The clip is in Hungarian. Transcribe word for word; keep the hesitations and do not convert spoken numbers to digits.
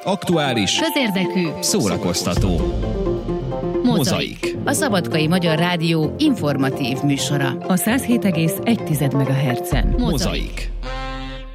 Aktuális, közérdekű, szórakoztató. Mozaik. A Szabadkai Magyar Rádió informatív műsora. A száz hét egész egy tized megahertzen. Mozaik.